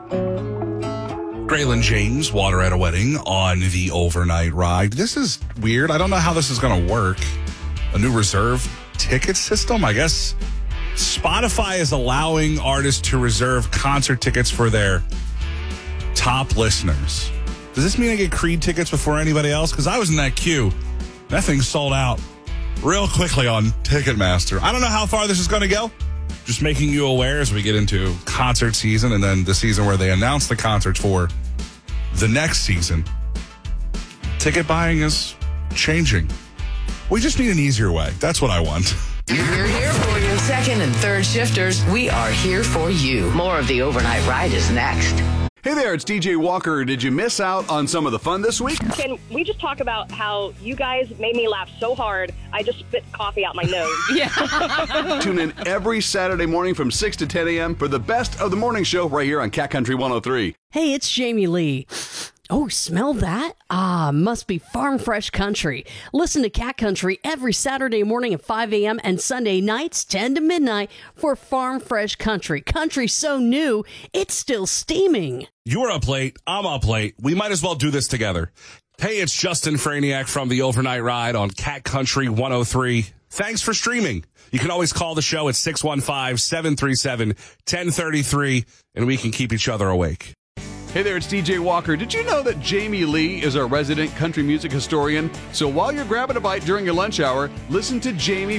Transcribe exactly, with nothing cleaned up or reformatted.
Braylon James, Water at a Wedding on the overnight ride. This is weird. I don't know how this is going to work. A new reserve ticket system? I guess Spotify is allowing artists to reserve concert tickets for their top listeners. Does this mean I get Creed tickets before anybody else? Because I was in that queue. That thing sold out real quickly on Ticketmaster. I don't know how far this is going to go. Just making you aware as we get into concert season and then the season where they announce the concerts for the next season. Ticket buying is changing. We just need an easier way. That's what I want. We're here for you. Second and third shifters, we are here for you. More of the overnight ride is next. Hey there, it's D J Walker. Did you miss out on some of the fun this week? Can we just talk about how you guys made me laugh so hard, I just spit coffee out my nose? Yeah. Tune in every Saturday morning from six to ten a.m. for the best of the morning show right here on Cat Country one oh three. Hey, it's Jamie Lee. Oh, smell that? Ah, must be Farm Fresh Country. Listen to Cat Country every Saturday morning at five a.m. and Sunday nights ten to midnight for Farm Fresh Country. Country so new, it's still steaming. You're up late. I'm up late. We might as well do this together. Hey, it's Justin Franiak from the Overnight Ride on Cat Country one oh three. Thanks for streaming. You can always call the show at six one five, seven three seven, one oh three three, and we can keep each other awake. Hey there, it's D J Walker. Did you know that Jamie Lee is our resident country music historian? So while you're grabbing a bite during your lunch hour, listen to Jamie